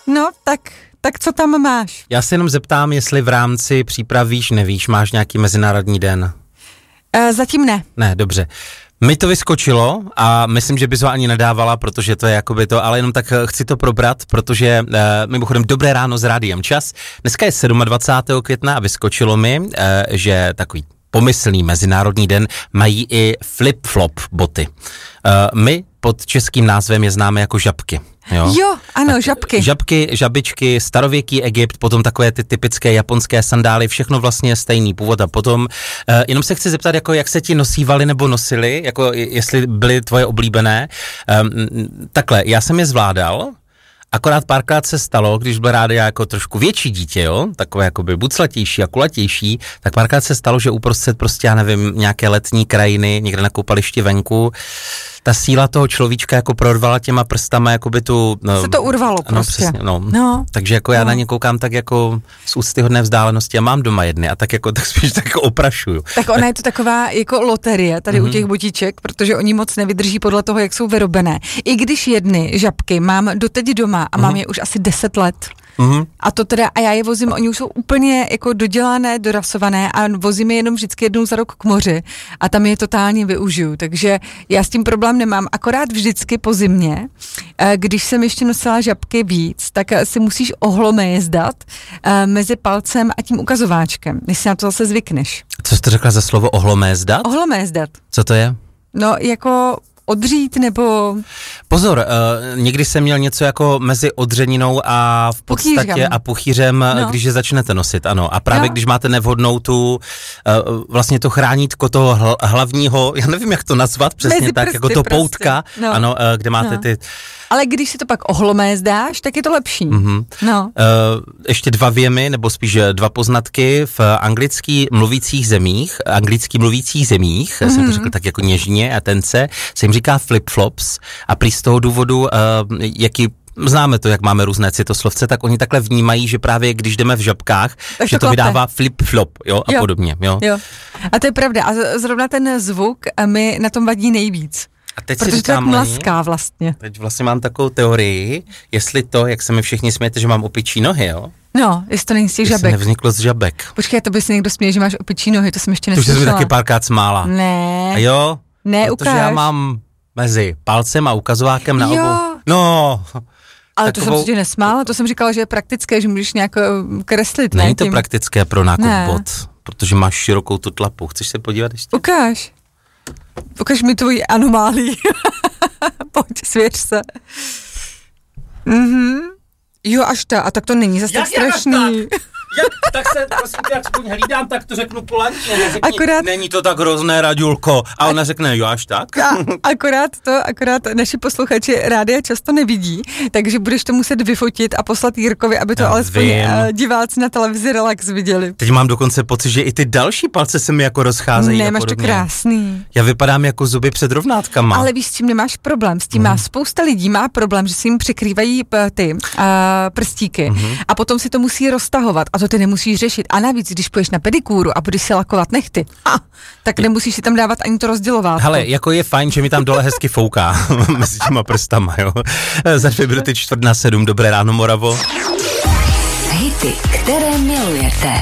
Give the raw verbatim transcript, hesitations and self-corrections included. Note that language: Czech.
No, tak, tak co tam máš? Já se jenom zeptám, jestli v rámci příprav víš, nevíš, máš nějaký mezinárodní den? E, zatím ne. Ne, dobře. Mi to vyskočilo a myslím, že bys ho ani nedávala, protože to je jakoby to, ale jenom tak chci to probrat, protože uh, mimochodem dobré ráno s Rádiem Čas. Dneska je dvacátého sedmého května a vyskočilo mi, uh, že takový pomyslný mezinárodní den mají i flip-flop boty. Uh, my pod českým názvem je známe jako žabky. Jo, jo ano, tak žabky. Žabky, žabičky, starověký Egypt, potom takové ty typické japonské sandály, všechno vlastně stejný původ a potom, uh, jenom se chci zeptat, jako jak se ti nosívaly nebo nosily, jako jestli byly tvoje oblíbené. Um, takhle, já jsem je zvládal, akorát párkrát se stalo, když byl rád jako trošku větší dítě, jo, takové jakoby buclatější a kulatější, tak párkrát se stalo, že uprostřed prostě, já nevím, nějaké letní krajiny, někde na koupališti venku, ta síla toho človíčka jako prorvala těma prstama, jakoby tu... No, se to urvalo ano, prostě. Přesně, no. no. Takže jako já no. na ně koukám tak jako z úctyhodné vzdálenosti a mám doma jedny a tak jako tak spíš tak jako oprašuju. Tak ona je to taková jako loterie tady mm-hmm. u těch botiček, protože oni moc nevydrží podle toho, jak jsou vyrobené. I když jedny žabky mám doteď doma a mm-hmm. mám je už asi deset let. Mm-hmm. A to teda, a já je vozím, oni už jsou úplně jako dodělané, dorasované a vozím je jenom vždycky jednou za rok k moři a tam je totálně využiju, takže já s tím problém nemám, akorát vždycky po zimě, když jsem ještě nosila žabky víc, tak si musíš ohlomézdat mezi palcem a tím ukazováčkem, než si na to zase zvykneš. Co jste řekla za slovo ohlomézdat? Ohlomézdat. Co to je? No, jako... odřít nebo... Pozor, uh, někdy jsem měl něco jako mezi odřeninou a v podstatě puchýřem. a puchýřem, no. Když je začnete nosit, ano. A právě no. když máte nevhodnou tu, uh, vlastně to chránítko toho hl- hlavního, já nevím, jak to nazvat přesně mezi tak, prsty jako to prostě. poutka, no. ano, uh, kde máte no. ty... Ale když si to pak ohlomézdáš, tak je to lepší. Mm-hmm. No. Uh, ještě dva věmy, nebo spíš dva poznatky v anglický mluvících zemích, anglicky mluvících zemích, mm-hmm. jsem to řekl tak jako něžně a tence, se jim říká flip-flops a prý z toho důvodu, uh, jaký známe to, jak máme různé citoslovce, tak oni takhle vnímají, že právě když jdeme v žabkách, tak že to, to vydává flip-flop, jo, a jo. podobně, jo. jo. A to je pravda. A zrovna ten zvuk mi na tom vadí nejvíc. A teď protože si říkám, to tak mlaská vlastně. Teď vlastně mám takovou teorii, jestli to, jak se mi všichni smějete, že mám opičí nohy, jo? No, jestli to není z těch žabek. Jestli nevzniklo z žabek. Počkej, to by si někdo směl, že máš opičí nohy, to jsem ještě neslyšela. neslyšela. To už jsi mi taky párkrát smála. Ne. A jo? Ne, protože ukáž. Já mám mezi palcem a ukazovákem na jo. obou. No. Ale takovou... to jsem si nesmála, to jsem říkala, že je praktické, že můžeš nějak kreslit. Není ne, to tím... praktické pro nákup ne. bot, protože máš širokou tu tlapu. Chceš se podívat ještě? Ukáž. Ukaž mi tvoji anomálii. Pojď, svěř se. Mhm. Jo, až ta, a tak to není zase tak strašný. Jak, tak se, prosím tě, jak hlídám, tak to řeknu polantně, neřekni, akorát, není to tak hrozné, Radulko, a ona řekne, jo, až tak. A, akorát to, akorát naši posluchači rádia často nevidí, takže budeš to muset vyfotit a poslat Jirkovi, aby to Já alespoň vím. diváci na televizi Relax viděli. Teď mám dokonce pocit, že i ty další palce se mi jako rozcházejí. Ne, máš to krásný. Já vypadám jako zuby před rovnátkama. Ale víš, s tím nemáš problém, s tím hmm. má spousta lidí, má problém, že si jim překrývají ty uh, prstíky hmm. a potom si to musí roztahovat. A to ty nemusíš řešit. A navíc, když půjdeš na pedikúru a budeš si lakovat nechty, ha, tak nemusíš si tam dávat ani to rozdělovat. Hele, jako je fajn, že mi tam dole hezky fouká mezi těma prstama, jo. Za dvě minuty čtvrt na sedm, dobré ráno, Moravo. Hity, které milujete.